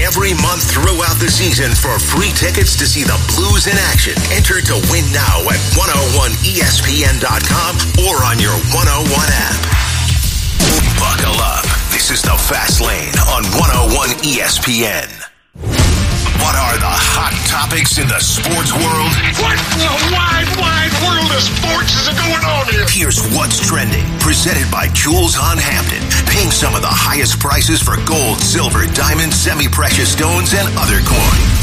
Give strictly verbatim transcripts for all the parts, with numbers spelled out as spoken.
every month throughout the season for free tickets to see the Blues in action. Enter to win now at one oh one E S P N dot com or on your one oh one app. Buckle up. This is the Fast Lane on one oh one E S P N. What are the hot topics in the sports world? What in the wide, wide world of sports is going on here? Here's what's trending, presented by Jules on Hampton, paying some of the highest prices for gold, silver, diamonds, semi-precious stones, and other coins.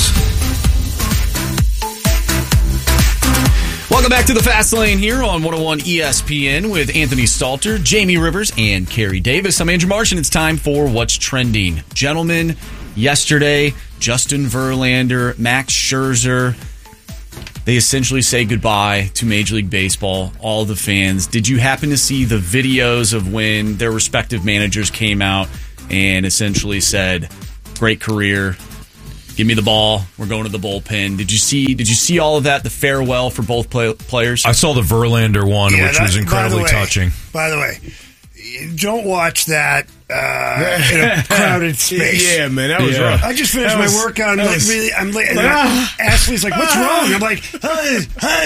Welcome back to the Fast Lane here on one oh one E S P N with Anthony Stalter, Jamie Rivers, and Carrie Davis. I'm Andrew Marsh, and it's time for What's Trending. Gentlemen, yesterday, Justin Verlander, Max Scherzer, they essentially say goodbye to Major League Baseball, all the fans. Did you happen to see the videos of when their respective managers came out and essentially said, great career, give me the ball, we're going to the bullpen? Did you see Did you see all of that, the farewell for both play, players? I saw the Verlander one, yeah, which that, was incredibly by way, touching. By the way, don't watch that uh, in a crowded space. Yeah, man, that was yeah. rough. I just finished that my was, workout. I'm like, was, really, I'm like, ah, Ashley's like, what's wrong? I'm like, hey,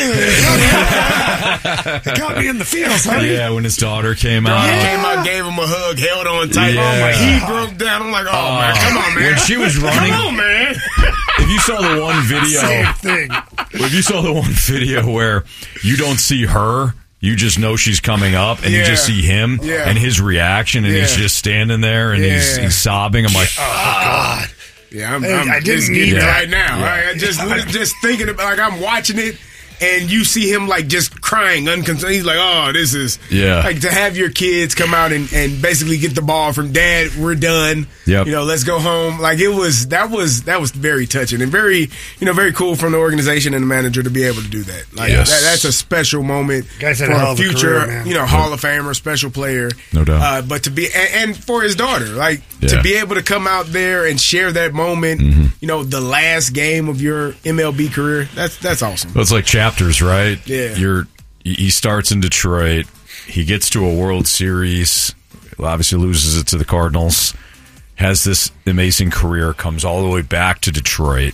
hey, it got me in the feels, honey. Yeah, when his daughter came out. Yeah. Came out, gave him a hug, held on tight. Yeah. Oh my, he broke down. I'm like, oh, uh, man, come on, man. When she was running. Come on, man. If you saw the one video. Same thing. If you saw the one video where you don't see her, you just know she's coming up, and yeah. you just see him yeah. and his reaction, and yeah. he's just standing there, and yeah. he's, he's sobbing. I'm like, oh, God. Yeah, I'm, hey, I'm I didn't just need getting it that. right now. Yeah. Right? I just, just thinking about, like, I'm watching it, and you see him, like, just crying, unconcerned. He's like, oh, this is, yeah. like, to have your kids come out and, and basically get the ball from Dad, we're done. Yep. You know, let's go home. Like, it was, that was, that was very touching and very, you know, very cool from the organization and the manager to be able to do that. Like, yes. that, that's a special moment Guys for had a hell a of a future, career, man. you know, Hall of Famer, special player. No doubt. Uh, but to be, and, and for his daughter, like, yeah. to be able to come out there and share that moment, mm-hmm. you know, the last game of your M L B career, that's, that's awesome. Well, it's like chapters, right? Yeah. You're, he starts in Detroit. He gets to a World Series. Obviously loses it to the Cardinals. Has this amazing career. Comes all the way back to Detroit.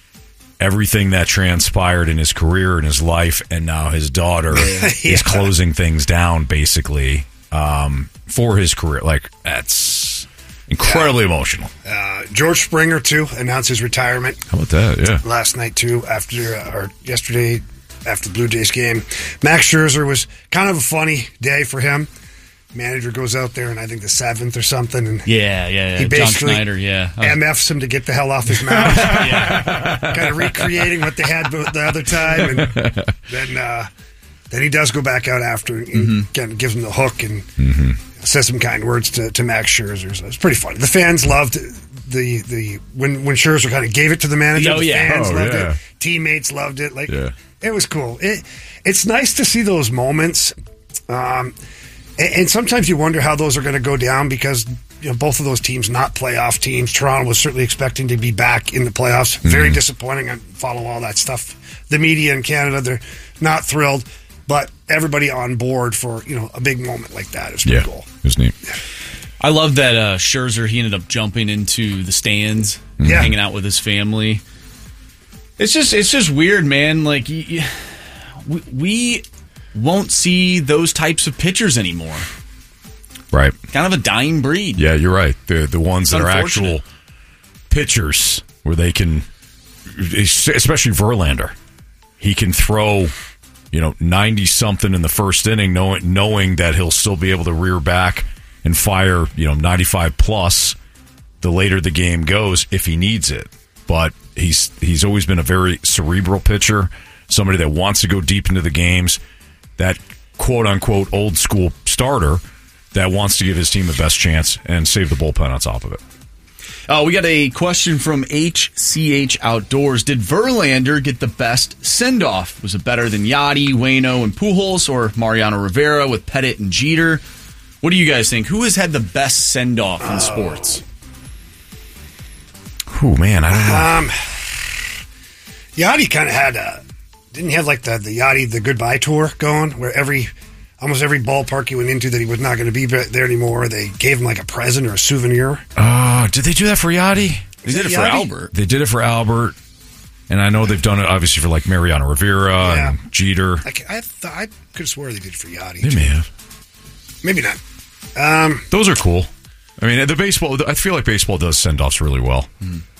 Everything that transpired in his career and his life, and now his daughter yeah. is closing things down, basically, um, for his career. Like, that's incredibly yeah. emotional. Uh, George Springer, too, announced his retirement. How about that? Yeah. Last night, too, after, uh, or yesterday, after the Blue Jays game. Max Scherzer was kind of a funny day for him. Manager goes out there in, I think, the seventh or something. And yeah, yeah, yeah. He basically John Schneider, yeah. Oh. M Fs him to get the hell off his mouth. yeah. Kind of recreating what they had the other time. And then uh, then he does go back out after and mm-hmm. kind of gives him the hook and mm-hmm. says some kind words to, to Max Scherzer. So it's pretty funny. The fans loved the the when, when Scherzer kind of gave it to the manager. Oh, the yeah. fans oh, loved yeah. it. Teammates loved it. Like yeah. It was cool. It It's nice to see those moments. Um And sometimes you wonder how those are going to go down because you know, both of those teams not playoff teams. Toronto was certainly expecting to be back in the playoffs. Mm-hmm. Very disappointing. I follow all that stuff. The media in Canada, they're not thrilled, but everybody on board for you know a big moment like that is pretty yeah, cool. It was neat. Yeah. I love that uh, Scherzer, he ended up jumping into the stands, mm-hmm. yeah. hanging out with his family. It's just it's just weird, man. Like we, we won't see those types of pitchers anymore. Right. Kind of a dying breed. Yeah, you're right. The the ones It's that are actual pitchers where they can, especially Verlander, he can throw, you know, ninety-something in the first inning knowing, knowing that he'll still be able to rear back and fire, you know, ninety-five plus the later the game goes if he needs it. But he's he's always been a very cerebral pitcher, somebody that wants to go deep into the games, that quote-unquote old-school starter that wants to give his team the best chance and save the bullpen on top of it. Oh, we got a question from H C H Outdoors. Did Verlander get the best send-off? Was it better than Yachty, Waino, and Pujols, or Mariano Rivera with Pettit and Jeter? What do you guys think? Who has had the best send-off in oh. sports? Oh, man, I don't know. Um, Yachty kind of had a... Didn't he have like the, the Yachty, the goodbye tour going, where every... Almost every ballpark he went into that he was not going to be there anymore, they gave him like a present or a souvenir. Oh, did they do that for Yachty? They did it for Yachty? Albert. They did it for Albert, and I know they've done it obviously for like Mariano Rivera Yeah. and Jeter. I, I, thought, I could have swore they did it for Yachty. They may have. Maybe not. Um, Those are cool. I mean, the baseball. I feel like baseball does send offs really well.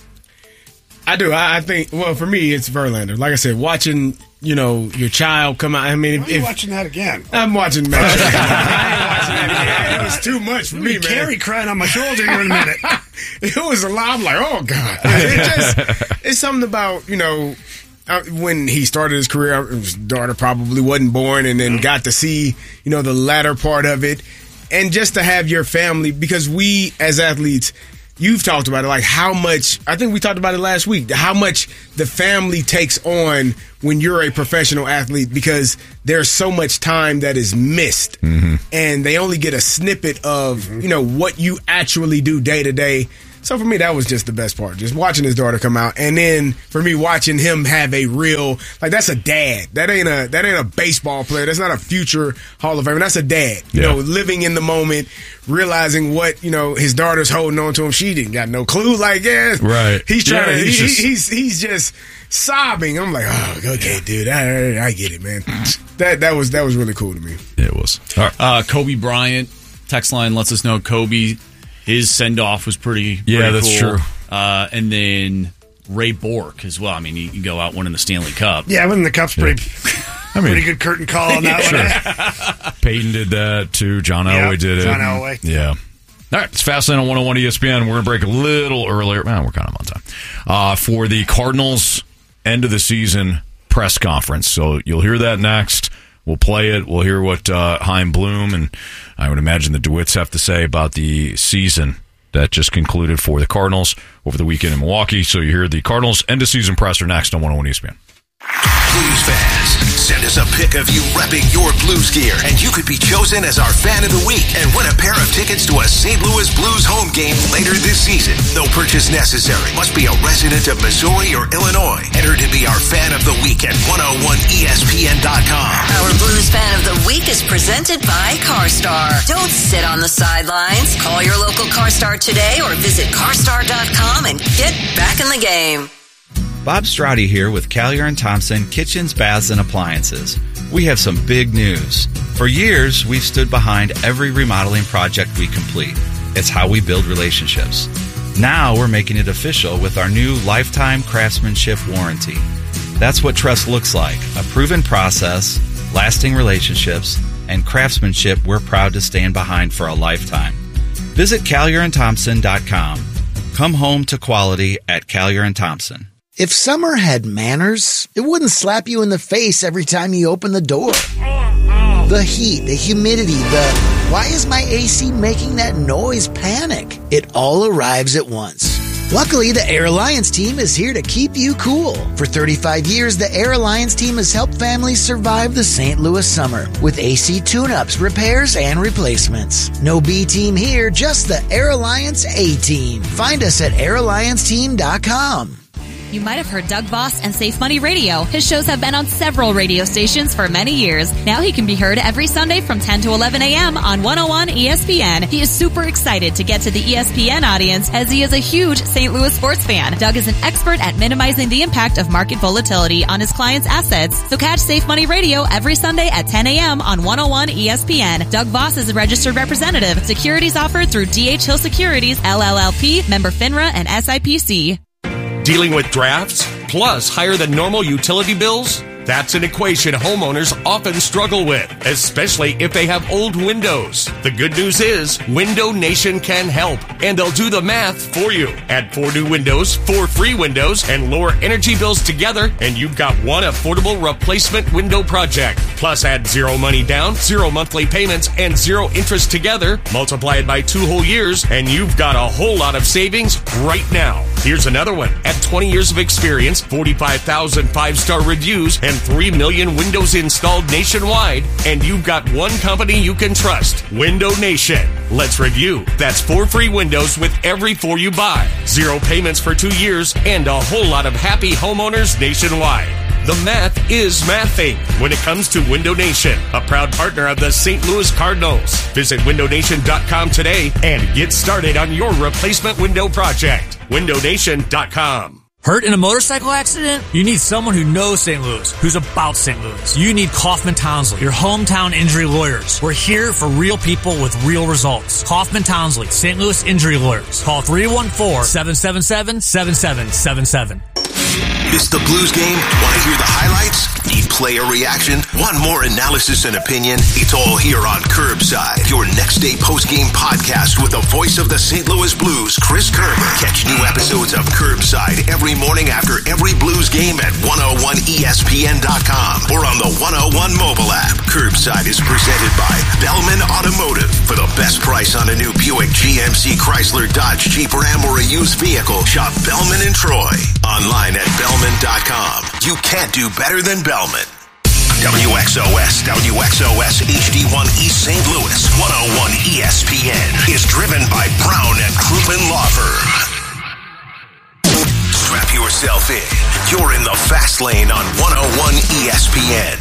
I do. I, I think. Well, for me, it's Verlander. Like I said, watching you know your child come out. I mean, why if, are you if watching that again? I'm watching, man. I ain't watching that again. It was too much for me, man. Carrie crying on my shoulder here in a minute. It was a lot. I'm like, oh god. It just it's something about you know. Uh, when he started his career, his daughter probably wasn't born, and then got to see, you know, the latter part of it. And just to have your family, because we as athletes, you've talked about it, like how much, I think we talked about it last week, how much the family takes on when you're a professional athlete, because there's so much time that is missed. Mm-hmm. And they only get a snippet of, mm-hmm. you know, what you actually do day to day. So for me, that was just the best part, just watching his daughter come out, and then for me watching him have a real, like, that's a dad. That ain't a that ain't a baseball player. That's not a future Hall of Famer. That's a dad. You Yeah. know, living in the moment, realizing what you know his daughter's holding on to him. She didn't got no clue. Like, yeah, Right. He's trying Yeah, to. he's He, just- he's he's just sobbing. I'm like, oh, okay, dude, I, I get it, man. That that was that was really cool to me. It was. All right. Uh, Kobe Bryant, text line lets us know Kobe, his send-off was pretty, Yeah, pretty that's cool. true. Uh, and then Ray Bork as well. I mean, you, you go out winning the Stanley Cup. Yeah, winning the Cup's pretty, I mean, pretty good curtain call on that one. Peyton did that too. John Yeah, Elway did it. John Elway. Yeah. All right, it's Fastlane on one oh one E S P N. We're going to break a little earlier. Well, we're kind of on time. Uh, for the Cardinals end of the season press conference. So you'll hear that next. We'll play it. We'll hear what uh, Chaim Bloom and I would imagine the DeWitts have to say about the season that just concluded for the Cardinals over the weekend in Milwaukee. So you hear the Cardinals end of season presser next on one oh one E S P N. Blues fans, send us a pic of you repping your Blues gear, and you could be chosen as our fan of the week and win a pair of tickets to a Saint Louis Blues home game later this season. No purchase necessary. Must be a resident of Missouri or Illinois. Enter to be our fan of the week at one oh one E S P N dot com. Our Blues Fan of the Week is presented by CarStar. Don't sit on the sidelines. Call your local CarStar today or visit carstar dot com and get back in the game. Bob Strati here with Callier and Thompson Kitchens, Baths, and Appliances. We have some big news. For years, we've stood behind every remodeling project we complete. It's how we build relationships. Now we're making it official with our new lifetime craftsmanship warranty. That's what trust looks like, a proven process, lasting relationships, and craftsmanship we're proud to stand behind for a lifetime. Visit Callier and Thompson dot com. Come home to quality at Callier and Thompson. If summer had manners, it wouldn't slap you in the face every time you open the door. The heat, the humidity, the why is my A C making that noise panic? It all arrives at once. Luckily, the Air Alliance team is here to keep you cool. For thirty-five years, the Air Alliance team has helped families survive the Saint Louis summer with A C tune-ups, repairs, and replacements. No B team here, just the Air Alliance A team. Find us at air alliance team dot com. You might have heard Doug Voss and Safe Money Radio. His shows have been on several radio stations for many years. Now he can be heard every Sunday from ten to eleven a.m. on one oh one E S P N. He is super excited to get to the E S P N audience as he is a huge Saint Louis sports fan. Doug is an expert at minimizing the impact of market volatility on his clients' assets. So catch Safe Money Radio every Sunday at ten a.m. on one oh one E S P N. Doug Voss is a registered representative. Securities offered through D H Hill Securities, L L L P, member FINRA, and S I P C. Dealing with drafts, plus higher than normal utility bills? That's an equation homeowners often struggle with, especially if they have old windows. The good news is Window Nation can help, and they'll do the math for you. Add four new windows, four free windows, and lower energy bills together, and you've got one affordable replacement window project. Plus add zero money down, zero monthly payments, and zero interest together. Multiply it by two whole years, and you've got a whole lot of savings right now. Here's another one. At twenty years of experience, forty-five thousand five-star reviews, and three million windows installed nationwide, and you've got one company you can trust, Window Nation. Let's review. That's four free windows with every four you buy, zero payments for two years, and a whole lot of happy homeowners nationwide. The math is mathing when it comes to Window Nation, a proud partner of the Saint Louis Cardinals. Visit window nation dot com today and get started on your replacement window project. window nation dot com. Hurt in a motorcycle accident? You need someone who knows Saint Louis, who's about Saint Louis. You need Kaufman Townsley, your hometown injury lawyers. We're here for real people with real results. Kaufman Townsley, Saint Louis Injury Lawyers. Call three one four, seven seven seven, seven seven seven seven. It's the Blues game. Want to hear the highlights? Need player reaction? Want more analysis and opinion? It's all here on Curbside, your next day post-game podcast with the voice of the Saint Louis Blues, Chris Kerber. Catch new episodes of Curbside every morning after every Blues game at one oh one E S P N dot com or on the one oh one mobile app. Curbside is presented by Bellman Automotive. For the best price on a new Buick, G M C, Chrysler, Dodge, Jeep, Ram, or a used vehicle, shop Bellman in Troy. Online at Bellman dot com. You can't do better than Bellman. W X O S, W X O S H D one East Saint Louis, one oh one E S P N is driven by Brown and Crouppen Law Firm. Strap yourself in. You're in the fast lane on one oh one E S P N.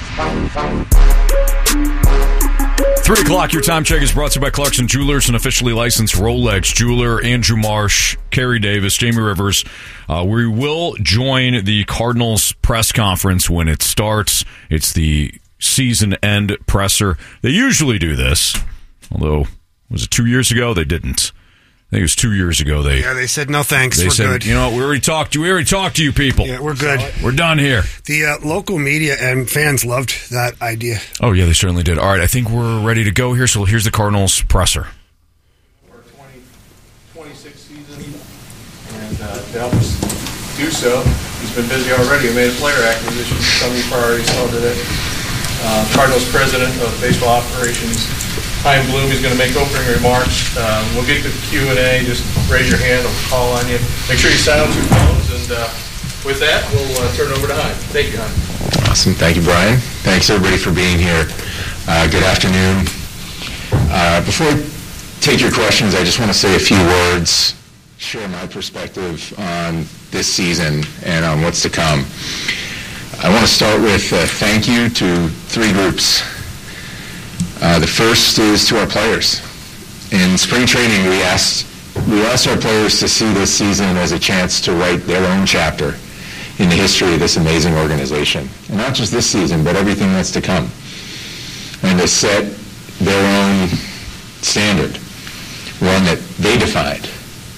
Three o'clock, your time check is brought to you by Clarkson Jewelers, an officially licensed Rolex jeweler. Andrew Marsh, Kerry Davis, Jamie Rivers. Uh, we will join the Cardinals press conference when it starts. It's the season end presser. They usually do this, although, was it two years ago? They didn't. I think it was two years ago. They yeah, they said no thanks. They we're said, good. You know what? We already talked to we already talked to you people. Yeah, we're good. We're done here. The uh, local media and fans loved that idea. Oh yeah, they certainly did. All right, I think we're ready to go here. So here's the Cardinals presser. Our twenty twenty-six season, and uh, to help us do so, he's been busy already. We made a player acquisition. Some of you probably saw today. Uh, Cardinals president of baseball operations, Chaim Bloom, is going to make opening remarks. Um, we'll get to the Q and A. Just raise your hand. We'll call on you. Make sure you silence your phones. And uh, with that, we'll uh, turn it over to Chaim. Thank you, Chaim. Awesome. Thank you, Brian. Thanks, everybody, for being here. Uh, good afternoon. Uh, before I take your questions, I just want to say a few words, share my perspective on this season and on what's to come. I want to start with a thank you to three groups. Uh, the first is to our players. In spring training, we asked we asked our players to see this season as a chance to write their own chapter in the history of this amazing organization. And not just this season, but everything that's to come. And to set their own standard, one that they defined,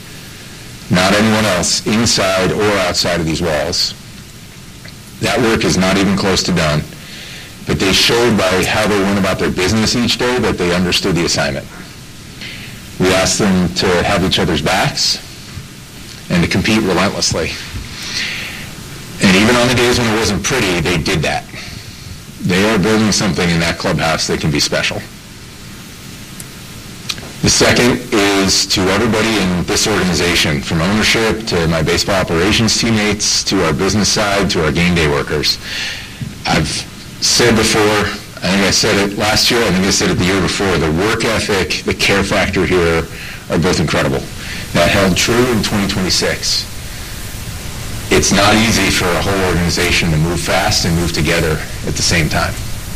not anyone else, inside or outside of these walls. That work is not even close to done. But they showed by how they went about their business each day that they understood the assignment. We asked them to have each other's backs and to compete relentlessly. And even on the days when it wasn't pretty, they did that. They are building something in that clubhouse that can be special. The second is to everybody in this organization, from ownership to my baseball operations teammates, to our business side, to our game day workers. I've said before, I think I said it last year, I think I said it the year before, the work ethic, the care factor here are both incredible. That held true in twenty twenty-six. It's not easy for a whole organization to move fast and move together at the same time.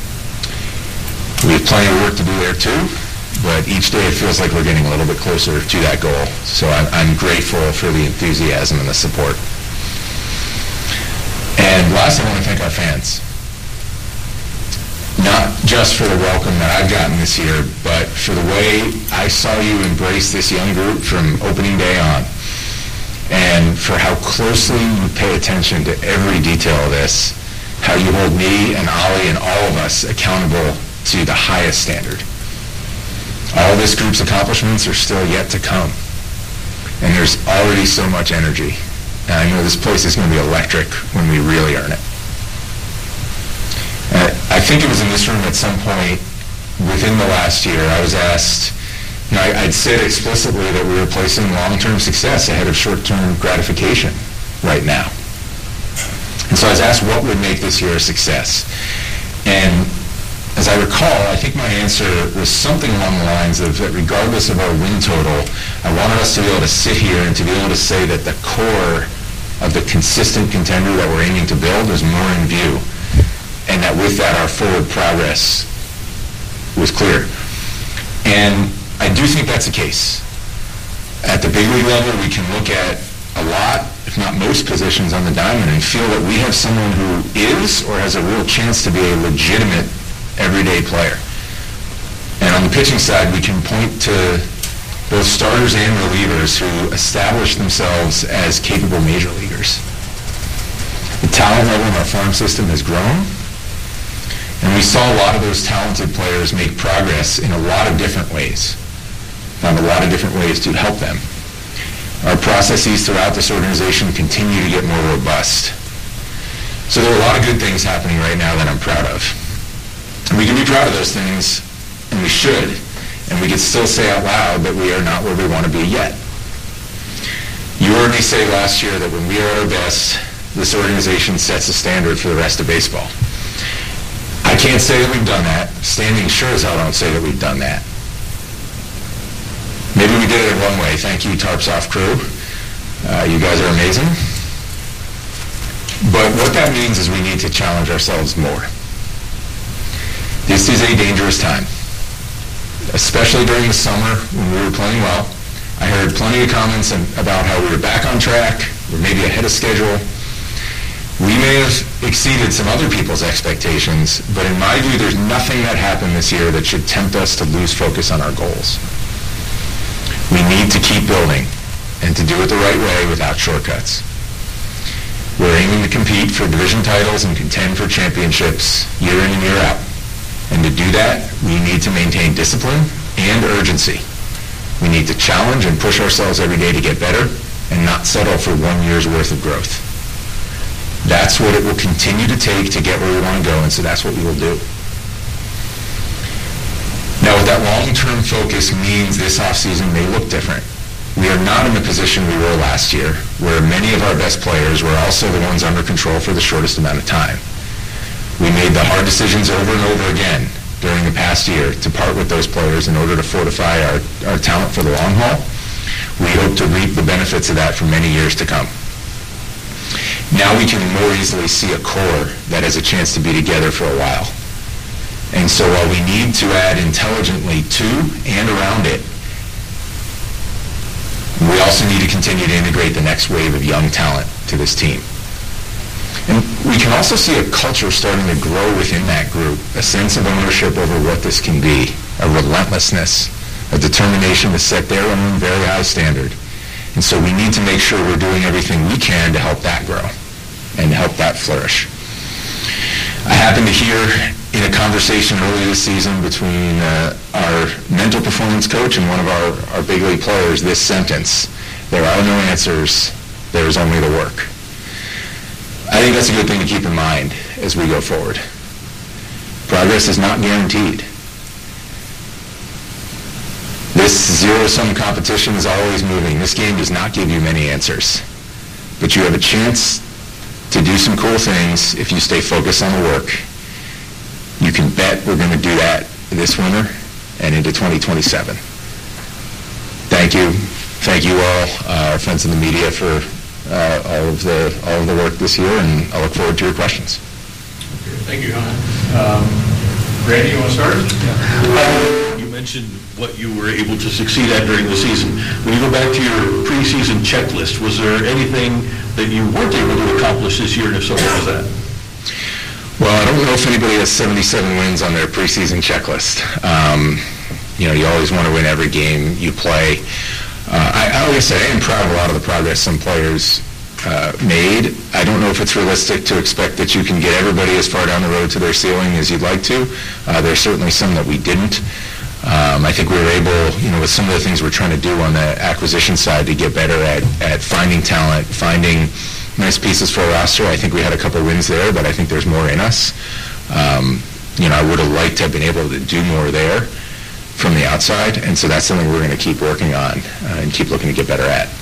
We have plenty of work to do there too, but each day it feels like we're getting a little bit closer to that goal. So I'm, I'm grateful for the enthusiasm and the support. And last, I want to thank our fans. Not just for the welcome that I've gotten this year, but for the way I saw you embrace this young group from opening day on, and for how closely you pay attention to every detail of this, how you hold me and Ollie and all of us accountable to the highest standard. All of this group's accomplishments are still yet to come, and there's already so much energy. And I know this place is going to be electric when we really earn it. Uh, I think it was in this room at some point within the last year, I was asked, you know, I, I'd said explicitly that we were placing long-term success ahead of short-term gratification right now. And so I was asked what would make this year a success. And as I recall, I think my answer was something along the lines of that regardless of our win total, I wanted us to be able to sit here and to be able to say that the core of the consistent contender that we're aiming to build is more in view, and that with that our forward progress was clear. And I do think that's the case. At the big league level, we can look at a lot, if not most positions on the diamond and feel that we have someone who is or has a real chance to be a legitimate everyday player. And on the pitching side, we can point to both starters and relievers who established themselves as capable major leaguers. The talent level in our farm system has grown, and we saw a lot of those talented players make progress in a lot of different ways. Found a lot of different ways to help them. Our processes throughout this organization continue to get more robust. So there are a lot of good things happening right now that I'm proud of. And we can be proud of those things, and we should, and we can still say out loud that we are not where we want to be yet. You heard me say last year that when we are at our best, this organization sets a standard for the rest of baseball. I can't say that we've done that. Standing sure as hell don't say that we've done that. Maybe we did it in one way. Thank you, Tarps Off crew. Uh, you guys are amazing. But what that means is we need to challenge ourselves more. This is a dangerous time, especially during the summer when we were playing well. I heard plenty of comments about how we were back on track, or maybe ahead of schedule. We may have exceeded some other people's expectations, but in my view, there's nothing that happened this year that should tempt us to lose focus on our goals. We need to keep building and to do it the right way without shortcuts. We're aiming to compete for division titles and contend for championships year in and year out. And to do that, we need to maintain discipline and urgency. We need to challenge and push ourselves every day to get better and not settle for one year's worth of growth. That's what it will continue to take to get where we want to go, and so that's what we will do. Now, what that long-term focus means this offseason may look different. We are not in the position we were last year, where many of our best players were also the ones under control for the shortest amount of time. We made the hard decisions over and over again during the past year to part with those players in order to fortify our, our talent for the long haul. We hope to reap the benefits of that for many years to come. Now we can more easily see a core that has a chance to be together for a while. And so while we need to add intelligently to and around it, we also need to continue to integrate the next wave of young talent to this team. And we can also see a culture starting to grow within that group, a sense of ownership over what this can be, a relentlessness, a determination to set their own very high standard. And so we need to make sure we're doing everything we can to help that grow and help that flourish. I happened to hear in a conversation earlier this season between uh, our mental performance coach and one of our, our big league players this sentence: there are no answers, there is only the work. I think that's a good thing to keep in mind as we go forward. Progress is not guaranteed. This zero-sum competition is always moving. This game does not give you many answers, but you have a chance to do some cool things if you stay focused on the work. You can bet we're going to do that this winter and into twenty twenty-seven. Thank you. Thank you all, uh, our friends in the media, for uh, all of the all of the work this year, and I look forward to your questions. Thank you, Hannah. Um, Randy, you want to start? Uh, you mentioned what you were able to succeed at during the season. When you go back to your preseason checklist, was there anything that you weren't able to accomplish this year, and if so, what was that? Well, I don't know if anybody has seventy-seven wins on their preseason checklist. Um, you know, you always want to win every game you play. Uh, I, I always say I am proud of a lot of the progress some players uh, made. I don't know if it's realistic to expect that you can get everybody as far down the road to their ceiling as you'd like to. Uh, there's certainly some that we didn't. Um, I think we were able, you know, with some of the things we're trying to do on the acquisition side to get better at, at finding talent, finding nice pieces for a roster. I think we had a couple wins there, but I think there's more in us. Um, you know, I would have liked to have been able to do more there from the outside, and so that's something we're going to keep working on uh, and keep looking to get better at.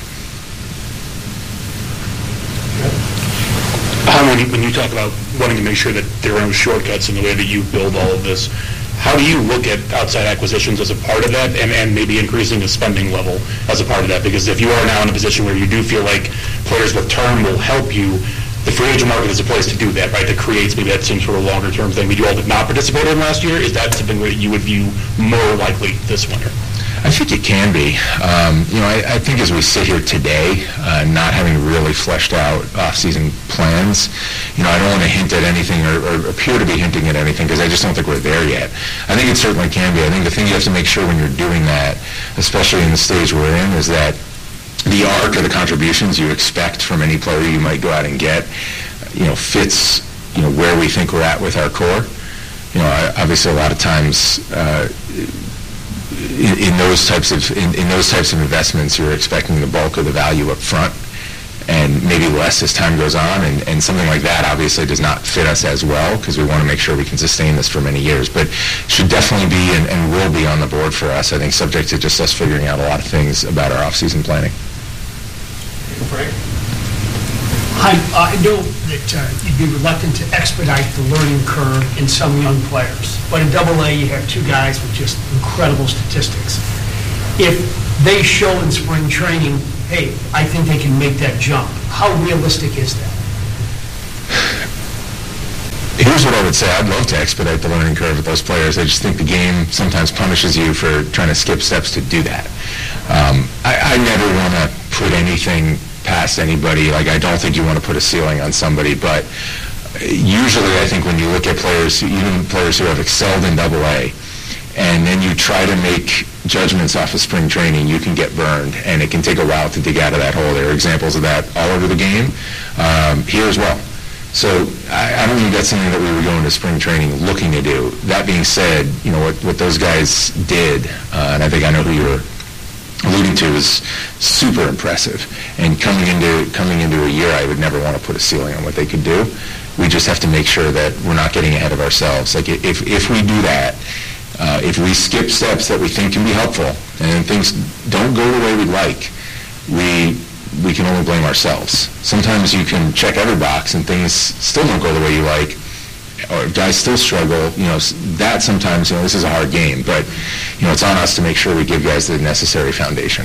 How, when you, when you talk about wanting to make sure that there are no shortcuts in the way that you build all of this, How do you look at outside acquisitions as a part of that, and, and maybe increasing the spending level as a part of that? Because if you are now in a position where you do feel like players with term will help you, the free agent market is a place to do that, right? That creates maybe that same sort of longer term thing that you all did not participate in last year. Is that something that you would view more likely this winter? I think it can be. Um, you know, I, I think as we sit here today, uh, not having really fleshed out off-season plans, you know, I don't want to hint at anything or, or appear to be hinting at anything because I just don't think we're there yet. I think it certainly can be. I think the thing you have to make sure when you're doing that, especially in the stage we're in, is that the arc of the contributions you expect from any player you might go out and get, you know, fits, you know, where we think we're at with our core. You know, I, obviously a lot of times, uh, In, in those types of in, in those types of investments, you're expecting the bulk of the value up front, and maybe less as time goes on. And, and something like that obviously does not fit us as well because we want to make sure we can sustain this for many years. But should definitely be and, and will be on the board for us. I think subject to just us figuring out a lot of things about our off-season planning. Frank? I, I know that uh, you'd be reluctant to expedite the learning curve in some young players, but in Double A you have two guys with just incredible statistics. If they show in spring training, hey, I think they can make that jump, how realistic is that? Here's what I would say. I'd love to expedite the learning curve with those players. I just think the game sometimes punishes you for trying to skip steps to do that. Um, I, I never want to put anything past anybody. Like, I don't think you want to put a ceiling on somebody, but usually I think when you look at players, even players who have excelled in Double A, and then you try to make judgments off of spring training, you can get burned, and it can take a while to dig out of that hole. There are examples of that all over the game, um, here as well. So I, I don't think that's something that we were going to spring training looking to do. That being said, you know, what, what those guys did, uh, and I think I know who you were alluding to, is super impressive. And coming into coming into a year, I would never want to put a ceiling on what they could do. We just have to make sure that we're not getting ahead of ourselves. Like if if we do that, uh, if we skip steps that we think can be helpful, and things don't go the way we'd like, we we can only blame ourselves. Sometimes you can check every box and things still don't go the way you like, or guys still struggle. You know, that sometimes, you know, this is a hard game, but, you know, it's on us to make sure we give guys the necessary foundation.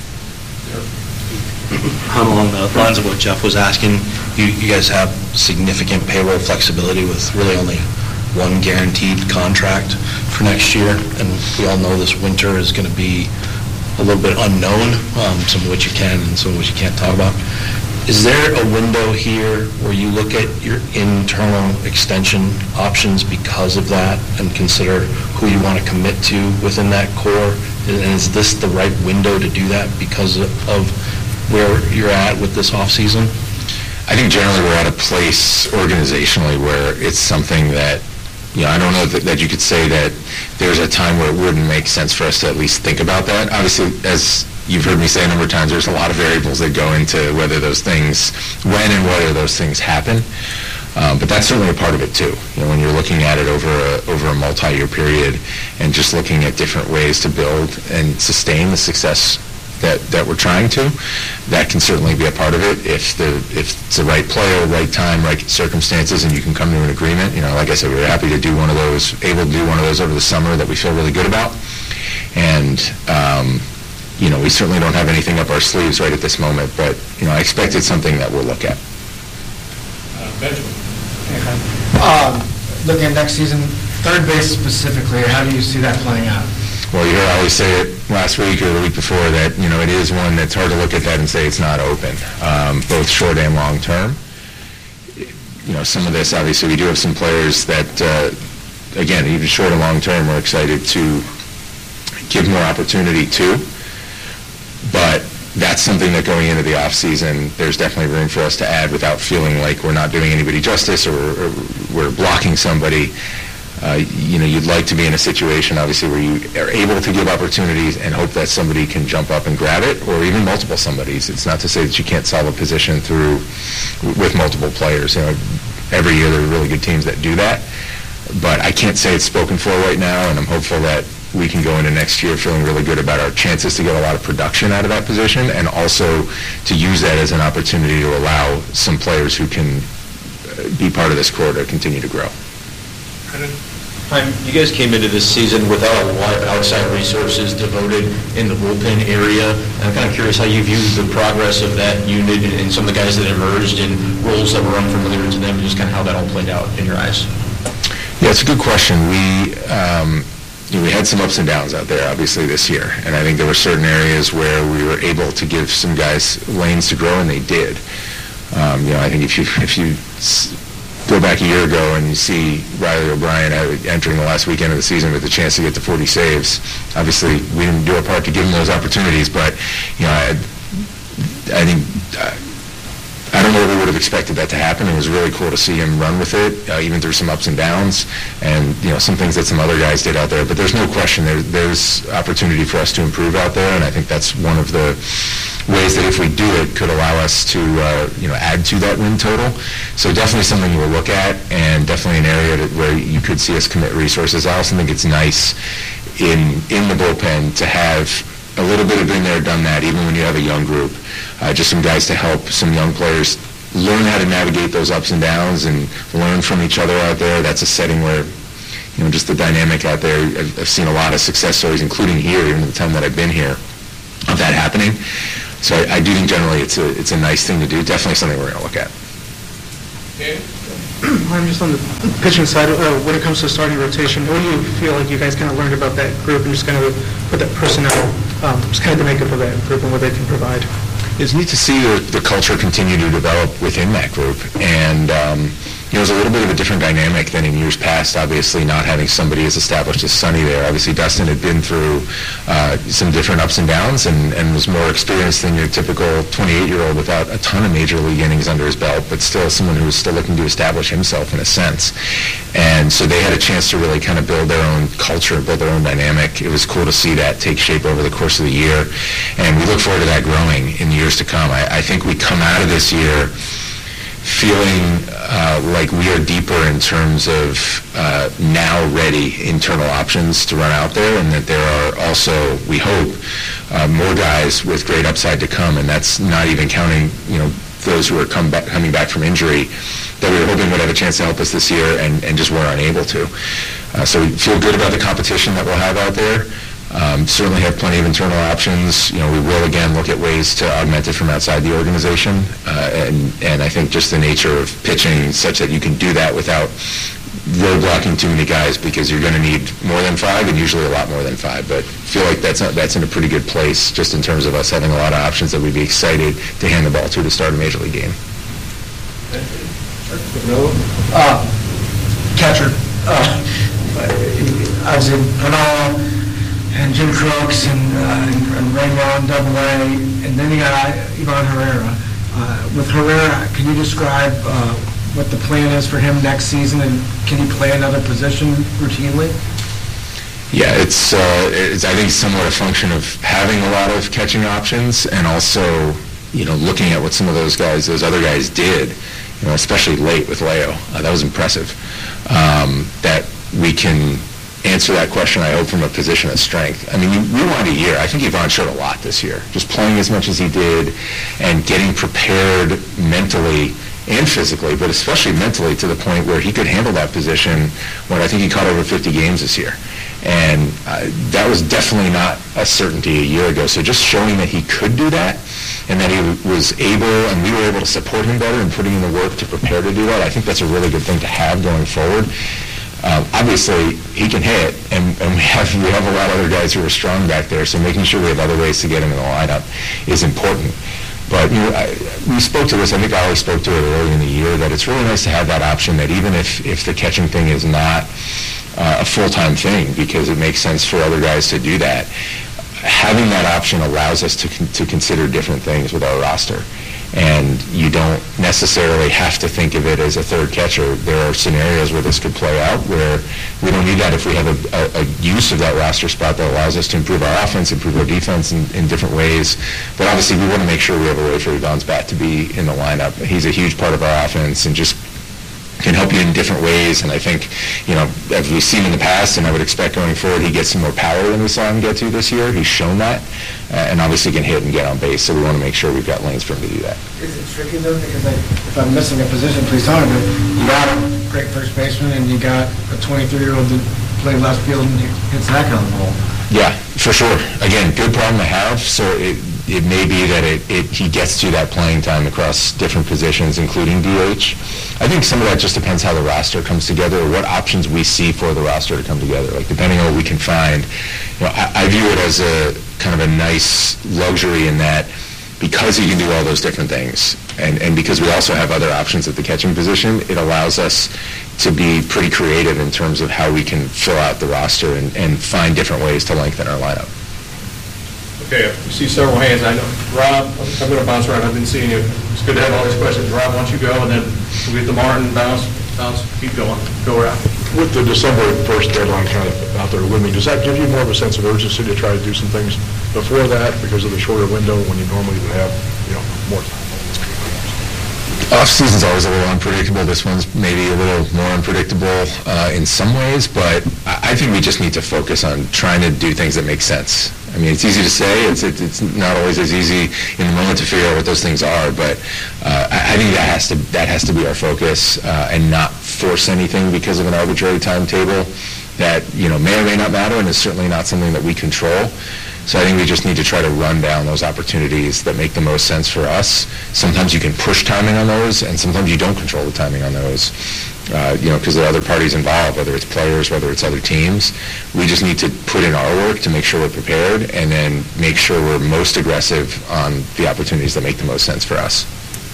I'm along the lines of what Jeff was asking. You, you guys have significant payroll flexibility with really only one guaranteed contract for next year, and we all know this winter is going to be a little bit unknown, um, some of which you can and some of which you can't talk about. Is there a window here where you look at your internal extension options because of that and consider who you want to commit to within that core? And is this the right window to do that because of where you're at with this offseason? I think generally we're at a place organizationally where it's something that, you know, I don't know that, that you could say that there's a time where it wouldn't make sense for us to at least think about that. Obviously, as you've heard me say a number of times, there's a lot of variables that go into whether those things, when and whether those things happen. Um, but that's certainly a part of it too. You know, when you're looking at it over a, over a multi-year period and just looking at different ways to build and sustain the success that, that we're trying to, that can certainly be a part of it. If the if it's the right player, right time, right circumstances, and you can come to an agreement. You know, like I said, we were happy to do one of those, able to do one of those over the summer that we feel really good about. And um, you know, we certainly don't have anything up our sleeves right at this moment, but, you know, I expect it's something that we'll look at. Uh, Benjamin. Um, looking at next season, third base specifically, how do you see that playing out? Well, you heard I always say it last week or the week before that, you know, it is one that's hard to look at that and say it's not open, um, both short and long term. You know, some of this, obviously, we do have some players that, uh, again, even short and long term, we're excited to give more opportunity to. But that's something that going into the off season, there's definitely room for us to add without feeling like we're not doing anybody justice or, or we're blocking somebody. Uh, you know, you'd like to be in a situation, obviously, where you are able to give opportunities and hope that somebody can jump up and grab it, or even multiple somebodies. It's not to say that you can't solve a position through with multiple players. You know, every year there are really good teams that do that, but I can't say it's spoken for right now, and I'm hopeful that we can go into next year feeling really good about our chances to get a lot of production out of that position, and also to use that as an opportunity to allow some players who can be part of this core to continue to grow. Um, you guys came into this season without a lot of outside resources devoted in the bullpen area. I'm kind of curious how you view the progress of that unit and some of the guys that emerged in roles that were unfamiliar to them, and just kind of how that all played out in your eyes. Yeah, it's a good question. We um, you know, we had some ups and downs out there, obviously, this year, and I think there were certain areas where we were able to give some guys lanes to grow, and they did. Um, you know, I think if you if you go back a year ago and you see Riley O'Brien entering the last weekend of the season with a chance to get to forty saves, obviously we didn't do our part to give him those opportunities, but you know, I, I think uh, I don't know if we would have expected that to happen. It was really cool to see him run with it, uh, even through some ups and downs, and you know, some things that some other guys did out there. But there's no question there, there's opportunity for us to improve out there, and I think that's one of the ways that if we do it could allow us to uh, you know, add to that win total. So definitely something we'll look at, and definitely an area that, where you could see us commit resources. I also think it's nice in in the bullpen to have a little bit of been there, done that, even when you have a young group. Uh, just some guys to help some young players learn how to navigate those ups and downs and learn from each other out there. That's a setting where, you know, just the dynamic out there, I've, I've seen a lot of success stories, including here, even the time that I've been here, of that happening. So I, I do think generally it's a it's a nice thing to do. Definitely something we're going to look at. I'm just on the pitching side. Uh, when it comes to starting rotation, what do you feel like you guys kind of learned about that group and just kind of put that personnel, um, just kind of the makeup of that group and what they can provide? It's neat to see the, the culture continue to develop within that group. And um, you know, it was a little bit of a different dynamic than in years past, obviously not having somebody as established as Sonny there. Obviously, Dustin had been through uh, some different ups and downs and, and was more experienced than your typical twenty-eight-year-old without a ton of major league innings under his belt, but still someone who was still looking to establish himself in a sense. And so they had a chance to really kind of build their own culture, build their own dynamic. It was cool to see that take shape over the course of the year, and we look forward to that growing in the years to come. I, I think we come out of this year feeling uh, like we are deeper in terms of uh, now ready internal options to run out there, and that there are also, we hope, uh, more guys with great upside to come, and that's not even counting, you know, those who are come back, coming back from injury that we were hoping would have a chance to help us this year and, and just were unable to. Uh, so we feel good about the competition that we'll have out there. Um, certainly have plenty of internal options. You know, we will again look at ways to augment it from outside the organization, uh, and and I think just the nature of pitching such that you can do that without roadblocking too many guys, because you're going to need more than five and usually a lot more than five. But feel like that's not, that's in a pretty good place just in terms of us having a lot of options that we'd be excited to hand the ball to to start a major league game. Uh, catcher, uh, obviously Bernal and Jim Crooks and, uh, and, and Ray Moore in Double A, and then you got Ivan Herrera. Uh, with Herrera, can you describe uh, what the plan is for him next season, and can he play another position routinely? Yeah, it's, uh, it's I think somewhat a function of having a lot of catching options, and also, you know, looking at what some of those guys, those other guys did, you know, especially late with Leo. Uh, that was impressive. Um, that we can answer that question, I hope, from a position of strength. I mean, you rewind a year. I think Ivan showed a lot this year, just playing as much as he did and getting prepared mentally and physically, but especially mentally, to the point where he could handle that position when I think he caught over fifty games this year. And uh, that was definitely not a certainty a year ago. So just showing that he could do that, and that he was able, and we were able to support him better and putting in the work to prepare to do that, I think that's a really good thing to have going forward. Um, obviously, he can hit, and, and we have we have a lot of other guys who are strong back there, so making sure we have other ways to get him in the lineup is important. But you know, I, we spoke to this, I think Ollie spoke to it early in the year, that it's really nice to have that option, that even if, if the catching thing is not uh, a full-time thing, because it makes sense for other guys to do that, having that option allows us to con- to consider different things with our roster. And you don't necessarily have to think of it as a third catcher. There are scenarios where this could play out where we don't need that if we have a, a, a use of that roster spot that allows us to improve our offense, improve our defense in, in different ways. But obviously we want to make sure we have a way for Ivan's bat to be in the lineup. He's a huge part of our offense and just can help you in different ways. And I think, you know, as we've seen in the past, and I would expect going forward, he gets some more power than we saw him get to this year. He's shown that, uh, and obviously can hit and get on base. So we want to make sure we've got lanes for him to do that. Is it tricky though? Because I, if I'm missing a position, please tell me. But you got a great first baseman, and you got a twenty-three-year-old that play left field and hits that kind of ball. Yeah, for sure. Again, good problem to have. So it it may be that it, it he gets to that playing time across different positions, including D H. I think some of that just depends how the roster comes together, or what options we see for the roster to come together. Like depending on what we can find, you know, I, I view it as a kind of a nice luxury in that because he can do all those different things, and and because we also have other options at the catching position, it allows us to be pretty creative in terms of how we can fill out the roster and, and find different ways to lengthen our lineup. Okay, we see several hands. I know, Rob, I'm going to bounce around. I've been seeing you. It's good to have all these questions. Rob, why don't you go, and then we'll get to Martin, bounce, bounce, keep going. Go around. With the December first deadline kind of out there looming, does that give you more of a sense of urgency to try to do some things before that because of the shorter window when you normally would have, you know, more time? Off-season's always a little unpredictable. This one's maybe a little more unpredictable uh, in some ways, but I, I think we just need to focus on trying to do things that make sense. I mean, it's easy to say. It's it, it's not always as easy in the moment to figure out what those things are, but uh, I, I think that has to that has to be our focus uh, and not force anything because of an arbitrary timetable that, you know, may or may not matter and is certainly not something that we control. So I think we just need to try to run down those opportunities that make the most sense for us. Sometimes you can push timing on those, and sometimes you don't control the timing on those, uh, you know, because there are other parties involved, whether it's players, whether it's other teams. We just need to put in our work to make sure we're prepared and then make sure we're most aggressive on the opportunities that make the most sense for us.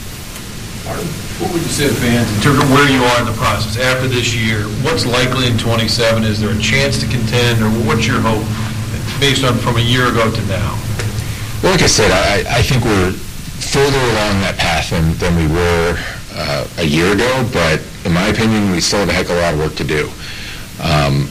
What would you say to fans in terms of where you are in the process after this year? What's likely in twenty-seven? Is there a chance to contend, or what's your hope based on from a year ago to now? Well, like I said, I, I think we're further along that path than, than we were uh, a year ago, but in my opinion, we still have a heck of a lot of work to do. Um,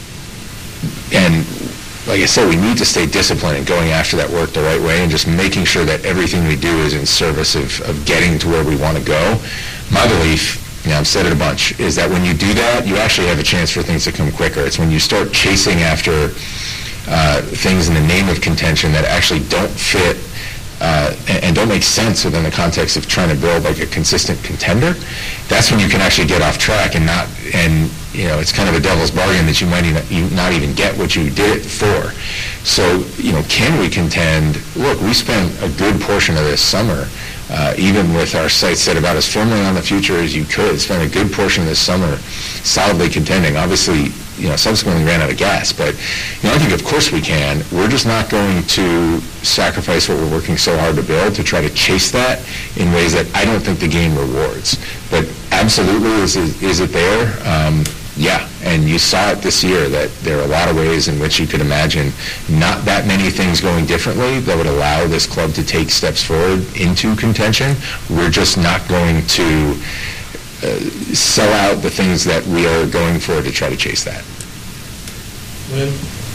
and like I said, we need to stay disciplined in going after that work the right way and just making sure that everything we do is in service of, of getting to where we want to go. My belief, you know, I've said it a bunch, is that when you do that, you actually have a chance for things to come quicker. It's when you start chasing after uh, things in the name of contention that actually don't fit uh, and, and don't make sense within the context of trying to build like a consistent contender. That's when you can actually get off track and not, and you know, it's kind of a devil's bargain that you might even, you not even get what you did it for. So, you know, can we contend? Look, we spent a good portion of this summer, uh, even with our sights set about as firmly on the future as you could, spent a good portion of this summer solidly contending. Obviously, you know, subsequently ran out of gas, but, you know, I think of course we can. We're just not going to sacrifice what we're working so hard to build to try to chase that in ways that I don't think the game rewards. But absolutely, is it, is it there? Um, Yeah, and you saw it this year that there are a lot of ways in which you could imagine not that many things going differently that would allow this club to take steps forward into contention. We're just not going to uh, sell out the things that we are going for to try to chase that. Lynn?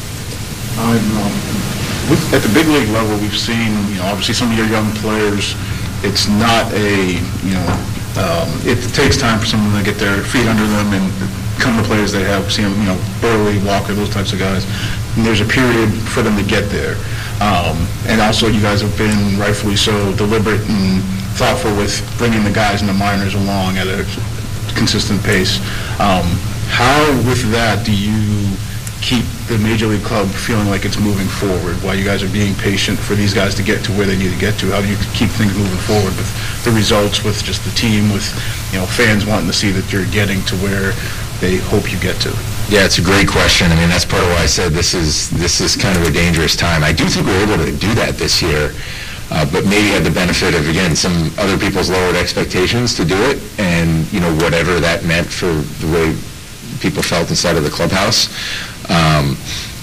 I'm, um, with, at the big league level, we've seen, you know, obviously some of your young players, it's not a, you know, um, it takes time for someone to get their feet under them and come to players they have, see them, you know, Burley, Walker, those types of guys. And there's a period for them to get there. Um, and also you guys have been, rightfully so, deliberate and thoughtful with bringing the guys in the minors along at a consistent pace. Um, how, with that, do you keep the Major League club feeling like it's moving forward while you guys are being patient for these guys to get to where they need to get to? How do you keep things moving forward with the results, with just the team, with, you know, fans wanting to see that you're getting to where they hope you get to? Yeah, it's a great question. I mean, that's part of why I said this is this is kind of a dangerous time. I do think we were able to do that this year, uh, but maybe had the benefit of, again, some other people's lowered expectations to do it, and, you know, whatever that meant for the way people felt inside of the clubhouse. Um,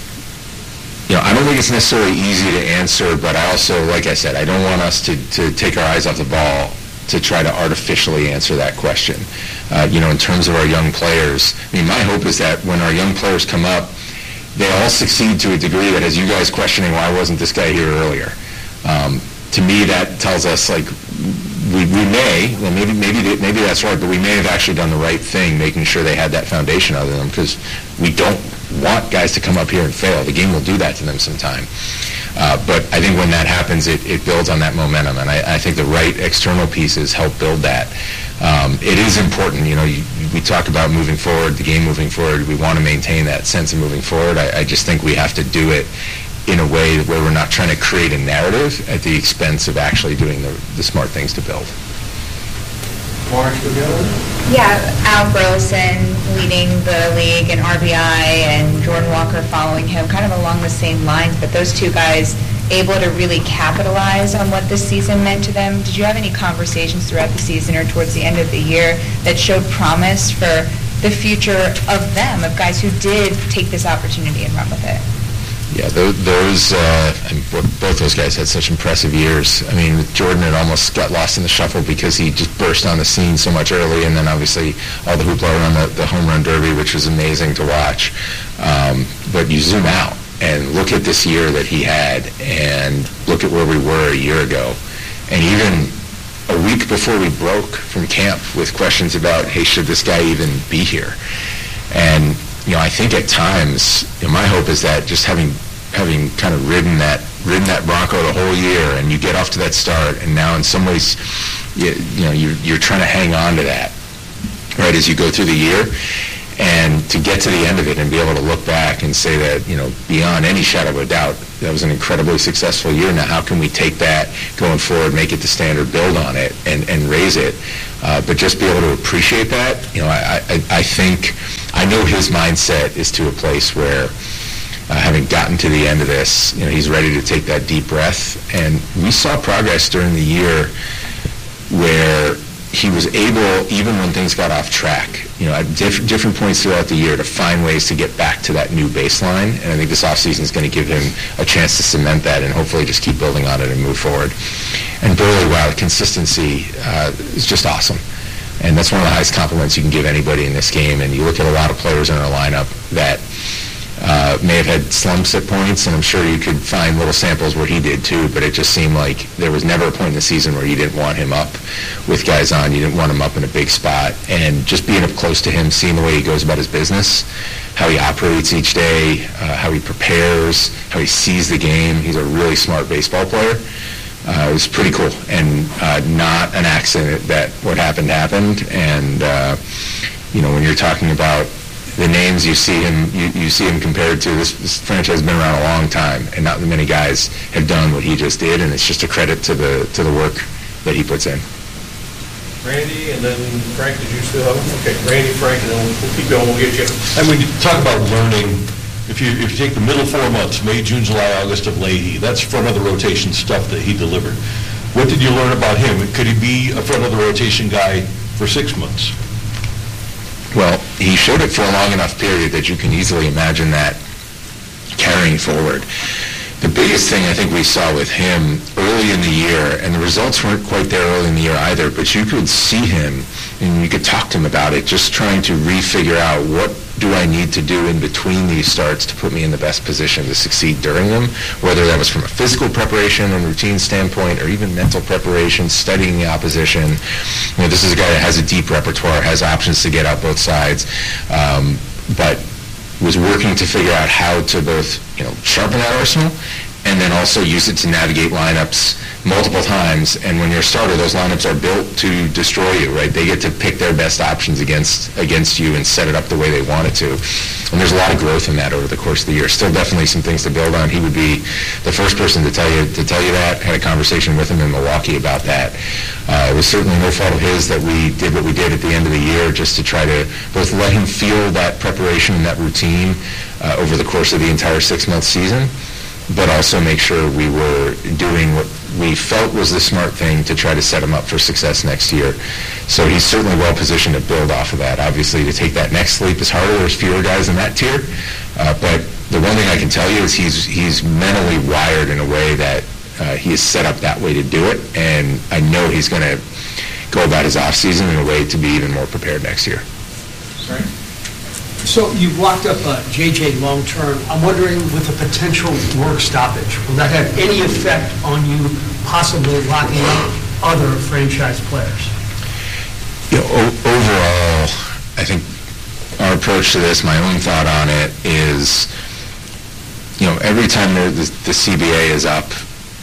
you know, I don't think it's necessarily easy to answer, but I also, like I said, I don't want us to, to take our eyes off the ball to try to artificially answer that question. Uh, you know, in terms of our young players, I mean, my hope is that when our young players come up, they all succeed to a degree that has you guys questioning, why wasn't this guy here earlier? Um, to me, that tells us, like, we, we may, well, maybe, maybe, maybe that's right, but we may have actually done the right thing, making sure they had that foundation under them, because we don't want guys to come up here and fail. The game will do that to them sometime. Uh, but I think when that happens, it, it builds on that momentum, and I, I think the right external pieces help build that. um, it is important. You know, you, we talk about moving forward, the game moving forward. We want to maintain that sense of moving forward. I, I just think we have to do it in a way where we're not trying to create a narrative at the expense of actually doing the, the smart things to build. Yeah, Al Burleson leading the league in R B I and Jordan Walker following him, kind of along the same lines, but those two guys able to really capitalize on what this season meant to them. Did you have any conversations throughout the season or towards the end of the year that showed promise for the future of them, of guys who did take this opportunity and run with it? Yeah, those, those uh, I mean, both those guys had such impressive years. I mean, Jordan had almost got lost in the shuffle because he just burst on the scene so much early, and then obviously all the hoopla around the, the home run derby, which was amazing to watch. Um, but you zoom out and look at this year that he had, and look at where we were a year ago, and even a week before we broke from camp with questions about, hey, should this guy even be here? And you know, I think at times, you know, my hope is that just having having kind of ridden that ridden that Bronco the whole year, and you get off to that start, and now in some ways, you, you know, you're, you're trying to hang on to that, right, as you go through the year, and to get to the end of it and be able to look back and say that, you know, beyond any shadow of a doubt, that was an incredibly successful year. Now, how can we take that going forward, make it the standard, build on it, and, and raise it? Uh, but just be able to appreciate that, you know, I, I, I think, I know his mindset is to a place where, uh, having gotten to the end of this, you know, he's ready to take that deep breath. And we saw progress during the year where he was able, even when things got off track, you know, at diff- different points throughout the year, to find ways to get back to that new baseline. And I think this offseason is going to give him a chance to cement that and hopefully just keep building on it and move forward. And Burley, wow, the consistency uh, is just awesome. And that's one of the highest compliments you can give anybody in this game. And you look at a lot of players in our lineup that uh, may have had slumps at points, and I'm sure you could find little samples where he did too, but it just seemed like there was never a point in the season where you didn't want him up with guys on. You didn't want him up in a big spot. And just being up close to him, seeing the way he goes about his business, how he operates each day, uh, how he prepares, how he sees the game. He's a really smart baseball player. Uh, it was pretty cool, and uh, not an accident that what happened happened. And uh, you know, when you're talking about the names you see him, you, you see him compared to, this, this franchise has been around a long time, and not many guys have done what he just did. And it's just a credit to the to the work that he puts in. Randy, and then Frank, did you still have? Okay, Randy, Frank, and then we'll keep going. We'll get you. And when you talk about learning, if you if you take the middle four months, May, June, July, August of Leahy, that's front of the rotation stuff that he delivered. What did you learn about him? Could he be a front of the rotation guy for six months? Well, he showed it for a long enough period that you can easily imagine that carrying forward. The biggest thing I think we saw with him early in the year, and the results weren't quite there early in the year either, but you could see him and you could talk to him about it, just trying to re-figure out, what do I need to do in between these starts to put me in the best position to succeed during them, whether that was from a physical preparation and routine standpoint or even mental preparation, studying the opposition. You know, this is a guy that has a deep repertoire, has options to get out both sides, um, but was working to figure out how to both, you know, sharpen that arsenal and then also use it to navigate lineups multiple times. And when you're a starter, those lineups are built to destroy you, right? They get to pick their best options against against you and set it up the way they want it to. And there's a lot of growth in that over the course of the year. Still definitely some things to build on. He would be the first person to tell you to tell you that. Had a conversation with him in Milwaukee about that. Uh, it was certainly no fault of his that we did what we did at the end of the year, just to try to both let him feel that preparation and that routine uh, over the course of the entire six-month season, but also make sure we were doing what we felt was the smart thing to try to set him up for success next year. So he's certainly well positioned to build off of that. Obviously, to take that next leap is harder. There's fewer guys in that tier. Uh, but the one thing I can tell you is he's he's mentally wired in a way that uh, he is set up that way to do it. And I know he's going to go about his offseason in a way to be even more prepared next year. Sorry? So you've locked up uh, J J long term. I'm wondering, with a potential work stoppage, will that have any effect on you possibly locking up other franchise players? You know, o- overall, I think our approach to this, my own thought on it is, you know, every time the, the, the C B A is up,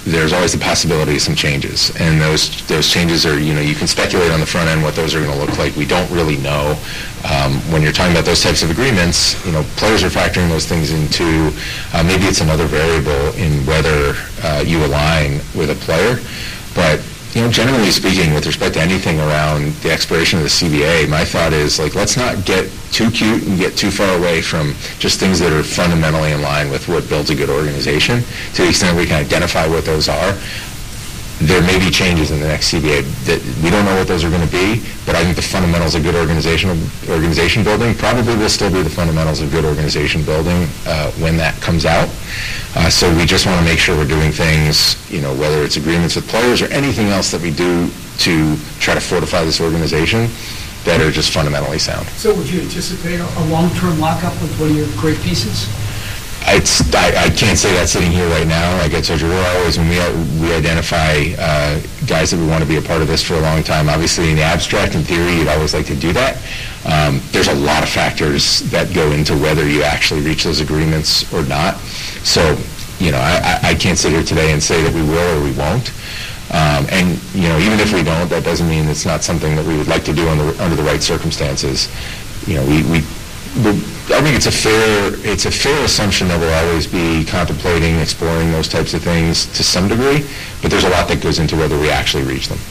there's always the possibility of some changes, and those those changes are, you know, you can speculate on the front end what those are going to look like. We don't really know. Um, when you're talking about those types of agreements, you know, players are factoring those things into, uh, maybe it's another variable in whether uh, you align with a player, but you know, generally speaking, with respect to anything around the expiration of the C B A, my thought is, like, let's not get too cute and get too far away from just things that are fundamentally in line with what builds a good organization. To the extent we can identify what those are, there may be changes in the next C B A that we don't know what those are going to be, but I think the fundamentals of good organizational organization building probably will still be the fundamentals of good organization building uh, when that comes out. Uh, so we just want to make sure we're doing things, you know, whether it's agreements with players or anything else that we do to try to fortify this organization, that are just fundamentally sound. So would you anticipate a, a long-term lockup with one of your great pieces? It's, I, I can't say that sitting here right now. Like I told you, we're always, when we, we identify uh, guys that we want to be a part of this for a long time, obviously in the abstract, in theory, you'd always like to do that. Um, there's a lot of factors that go into whether you actually reach those agreements or not. So, you know, I, I can't sit here today and say that we will or we won't. Um, and, you know, even if we don't, that doesn't mean it's not something that we would like to do under, under the right circumstances. You know, we, we, we I think it's a fair it's a fair assumption that we'll always be contemplating, exploring those types of things to some degree, but there's a lot that goes into whether we actually reach them.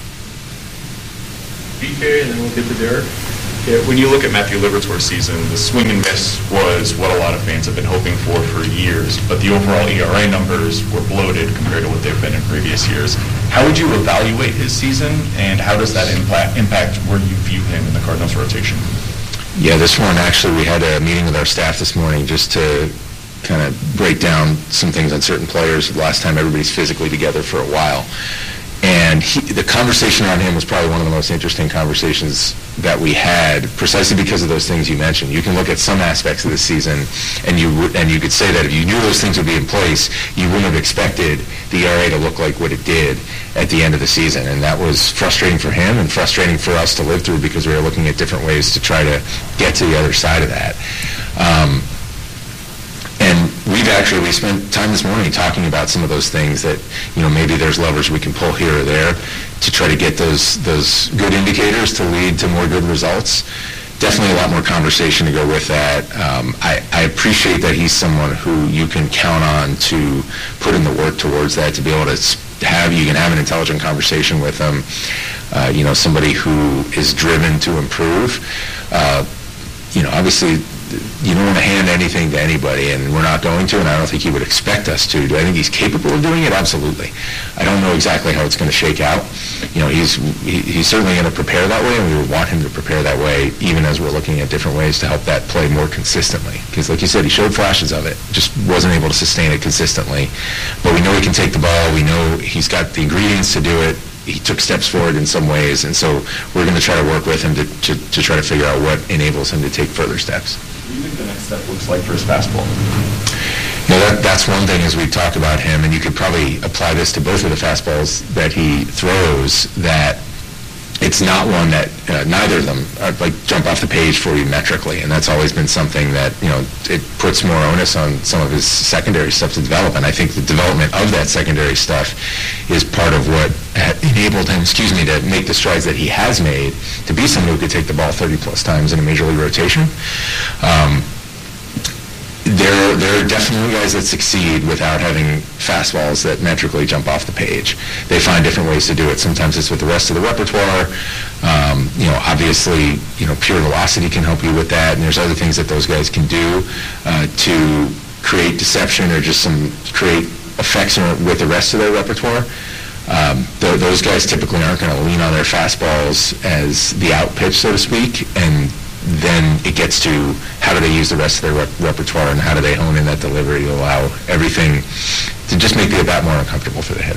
B K, and then we'll get to Derek. Yeah, when you look at Matthew Liberatore's season, the swing and miss was what a lot of fans have been hoping for for years, but the overall E R A numbers were bloated compared to what they've been in previous years. How would you evaluate his season, and how does that impact, impact where you view him in the Cardinals rotation? Yeah, this one, actually, we had a meeting with our staff this morning just to kind of break down some things on certain players. The last time everybody's physically together for a while. And he, the conversation around him was probably one of the most interesting conversations that we had, precisely because of those things you mentioned. You can look at some aspects of the season, and you and you could say that if you knew those things would be in place, you wouldn't have expected the E R A to look like what it did at the end of the season. And that was frustrating for him and frustrating for us to live through, because we were looking at different ways to try to get to the other side of that. Um, And we've actually, we spent time this morning talking about some of those things that, you know, maybe there's levers we can pull here or there to try to get those those good indicators to lead to more good results. Definitely a lot more conversation to go with that. Um, I, I appreciate that he's someone who you can count on to put in the work towards that, to be able to have, you can have an intelligent conversation with him. Uh, you know, somebody who is driven to improve. Uh, you know, obviously, you don't want to hand anything to anybody, and we're not going to, and I don't think he would expect us to. Do I think he's capable of doing it? Absolutely. I don't know exactly how it's going to shake out. You know, he's he, he's certainly going to prepare that way, and we would want him to prepare that way, even as we're looking at different ways to help that play more consistently. Because, like you said, he showed flashes of it, just wasn't able to sustain it consistently. But we know he can take the ball. We know he's got the ingredients to do it. He took steps forward in some ways, and so we're going to try to work with him to, to, to try to figure out what enables him to take further steps. What do you think the next step looks like for his fastball? You know, that, that's one thing as we talk about him, and you could probably apply this to both of the fastballs that he throws, that it's not one that uh, neither of them are, like, jump off the page for you metrically, and that's always been something that, you know, it puts more onus on some of his secondary stuff to develop, and I think the development of that secondary stuff is part of what enabled him, excuse me, to make the strides that he has made, to be someone who could take the ball thirty plus times in a major league rotation. Um, There, there are definitely guys that succeed without having fastballs that metrically jump off the page. They find different ways to do it. Sometimes it's with the rest of the repertoire. Um, you know, obviously, you know, pure velocity can help you with that, and there's other things that those guys can do uh, to create deception or just some create effects with the rest of their repertoire. Um, th- those guys typically aren't going to lean on their fastballs as the out pitch, so to speak, and then it gets to how do they use the rest of their rep- repertoire and how do they hone in that delivery to allow everything to just make the at-bat more uncomfortable for the hitter.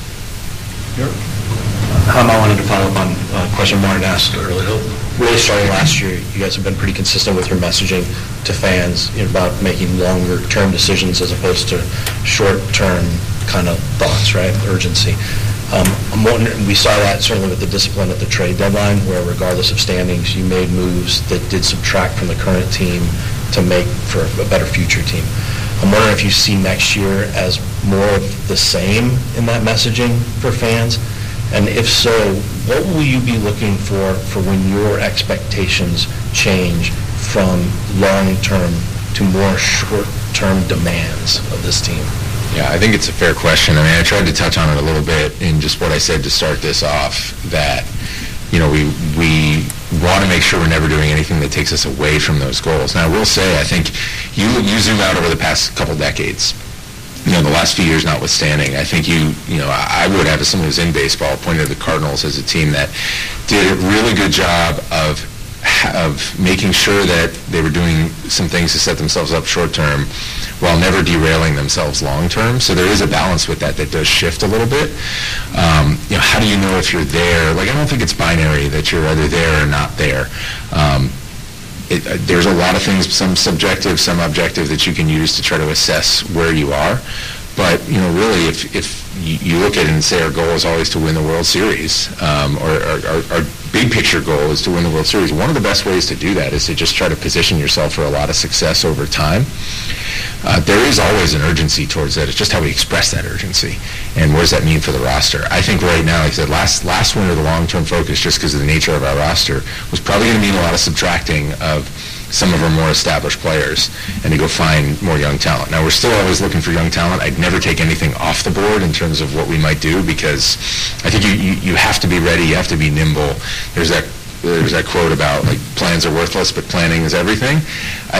Um, I wanted to follow up on a question Martin asked earlier. Really starting last year, you guys have been pretty consistent with your messaging to fans about making longer-term decisions as opposed to short-term kind of thoughts, right? Urgency. Um, I'm wondering, we saw that certainly with the discipline at the trade deadline, where regardless of standings, you made moves that did subtract from the current team to make for a better future team. I'm wondering if you see next year as more of the same in that messaging for fans? And if so, what will you be looking for for when your expectations change from long-term to more short-term demands of this team? Yeah, I think it's a fair question. I mean, I tried to touch on it a little bit in just what I said to start this off, that, you know, we we want to make sure we're never doing anything that takes us away from those goals. Now, I will say, I think you you zoom out over the past couple decades, you know, the last few years notwithstanding, I think you, you know, I would have, as someone who's in baseball, pointed to the Cardinals as a team that did a really good job of of making sure that they were doing some things to set themselves up short term while never derailing themselves long term. So there is a balance with that that does shift a little bit. Um, you know, how do you know if you're there? Like, I don't think it's binary that you're either there or not there. Um, it, uh, there's a lot of things, some subjective, some objective, that you can use to try to assess where you are. But, you know, really, if, if you, you look at it and say our goal is always to win the World Series, um, or our, our, our big picture goal is to win the World Series, one of the best ways to do that is to just try to position yourself for a lot of success over time. Uh, there is always an urgency towards that. It's just how we express that urgency. And what does that mean for the roster? I think right now, like I said, last, last winter, the long-term focus, just because of the nature of our roster, was probably going to mean a lot of subtracting of some of our more established players and to go find more young talent. Now, we're still always looking for young talent. I'd never take anything off the board in terms of what we might do, because I think you, you, you have to be ready, you have to be nimble. There's that there's that quote about, like, plans are worthless, but planning is everything. I,